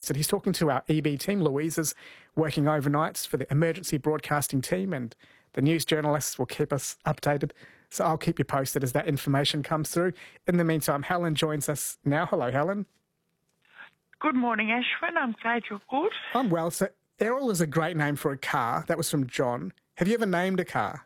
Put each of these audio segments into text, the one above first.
And he's talking to our EB team. Louise is working overnights for the emergency broadcasting team, and the news journalists will keep us updated. So I'll keep you posted as that information comes through. In the meantime, Helen joins us now. Hello, Helen. Good morning, Ashwin. I'm glad you're good. I'm well. So Errol is a great name for a car. That was from John. Have you ever named a car?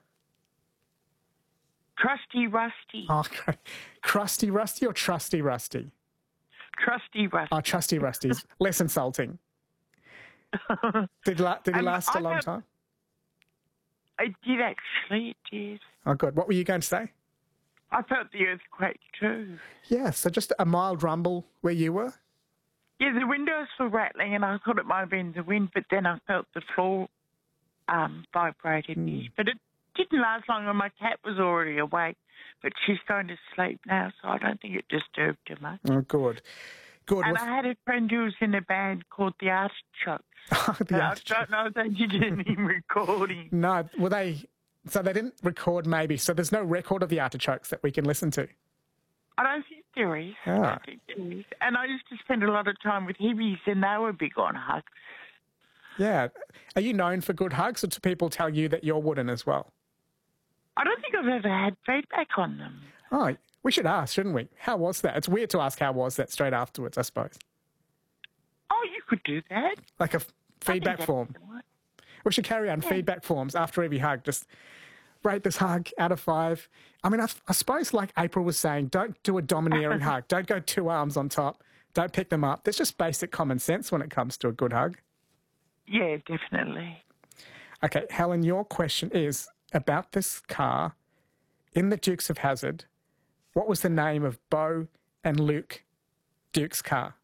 Trusty Rusty. Oh, okay. Crusty Rusty or Trusty Rusty? Trusty Rusty. Oh, Trusty Rusty is less insulting. Did it last a long time? It did, actually. It did. Oh, good. What were you going to say? I felt the earthquake too. Yeah, so just a mild rumble where you were? Yeah, the windows were rattling and I thought it might have been the wind, but then I felt the floor vibrated. But it didn't last long and my cat was already awake, but she's going to sleep now, so I don't think it disturbed her much. Oh, good. Good. And I had a friend who was in a band called The Artichokes. I don't know if they did any recording. No, so they didn't record maybe, so there's no record of The Artichokes that we can listen to? I don't think there is. Ah. I don't think there is. And I used to spend a lot of time with hippies and they were big on hugs. Yeah. Are you known for good hugs, or do people tell you that you're wooden as well? I don't think I've ever had feedback on them. Oh, we should ask, shouldn't we? How was that? It's weird to ask how was that straight afterwards, I suppose. Oh, you could do that. Like a feedback form. We should carry on feedback forms after every hug. Just rate this hug out of 5. I mean, I suppose like April was saying, don't do a domineering hug. Don't go 2 arms on top. Don't pick them up. There's just basic common sense when it comes to a good hug. Yeah, definitely. Okay, Helen, your question is about this car in the Dukes of Hazzard. What was the name of Beau and Luke Duke's car?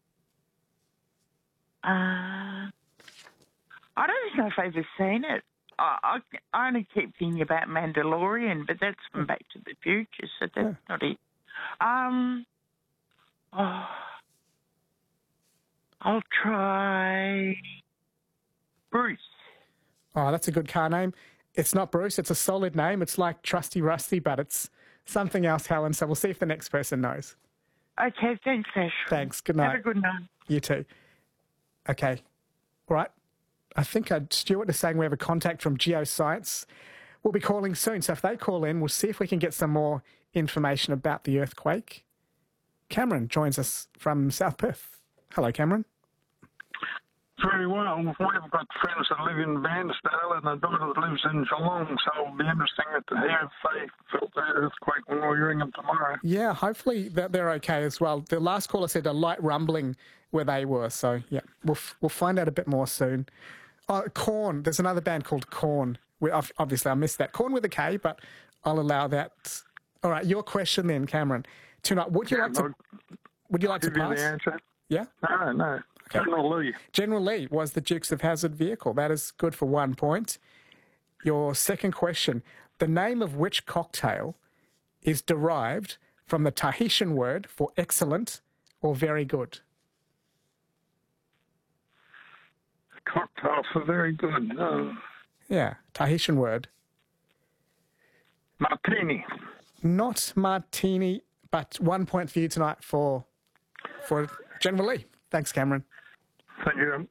I don't know if I've ever seen it. I only keep thinking about Mandalorian, but that's from Back to the Future, so that's not it. I'll try Bruce. Oh, that's a good car name. It's not Bruce. It's a solid name. It's like Trusty Rusty, but it's something else, Helen. So we'll see if the next person knows. Okay, thanks, Ash. Thanks. Good night. Have a good night. You too. Okay. All right. I think Stuart is saying we have a contact from Geoscience. We'll be calling soon. So if they call in, we'll see if we can get some more information about the earthquake. Cameron joins us from South Perth. Hello, Cameron. Very well. We've got friends that live in Bairnsdale and a daughter that lives in Geelong, so it'll be interesting to hear if they felt the earthquake when we ring them tomorrow. Yeah, hopefully that they're okay as well. The last caller said a light rumbling where they were, so yeah, we'll find out a bit more soon. Oh, Korn. There's another band called Korn. Obviously, I missed that. Korn with a K, but I'll allow that. All right, your question then, Cameron. Tonight, would you like to pass? Give you the answer? Yeah? No. Okay. General Lee. General Lee was the Dukes of Hazzard vehicle. That is good for 1 point. Your second question. The name of which cocktail is derived from the Tahitian word for excellent or very good? Cocktail for very good. Yeah, Tahitian word. Martini. Not martini, but 1 point for you tonight for General Lee. Thanks, Cameron. Thank you.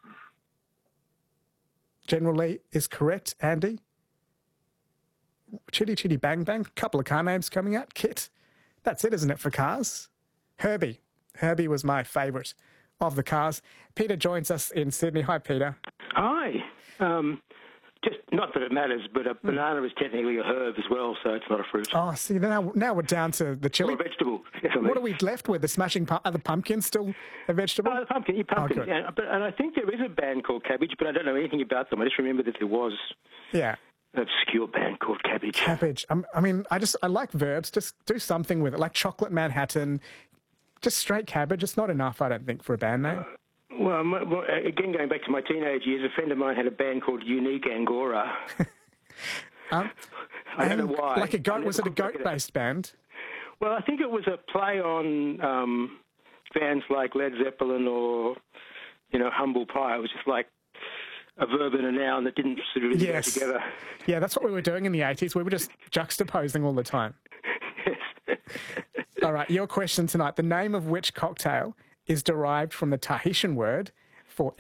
General Lee is correct. Andy? Chitty Chitty Bang Bang. Couple of car names coming out. Kit. That's it, isn't it, for cars? Herbie. Herbie was my favourite of the cars. Peter joins us in Sydney. Hi, Peter. Hi. Just not that it matters, but a banana is technically a herb as well, so it's not a fruit. Oh, see, now we're down to the chili. Or a vegetable. What are we left with? The smashing are the pumpkins still a vegetable? Oh, the pumpkin. Oh, yeah. And I think there is a band called Cabbage, but I don't know anything about them. I just remember that there was an obscure band called Cabbage. Cabbage. I like verbs. Just do something with it, like Chocolate Manhattan. Just straight cabbage. It's not enough, I don't think, for a band name. Well, again, going back to my teenage years, a friend of mine had a band called Unique Angora. I don't know why. Like a goat? Was it a goat-based band? Well, I think it was a play on bands like Led Zeppelin or, Humble Pie. It was just like a verb and a noun that didn't sort of go together. Yeah, that's what we were doing in the 80s. We were just juxtaposing all the time. Yes. All right, your question tonight. The name of which cocktail is derived from the Tahitian word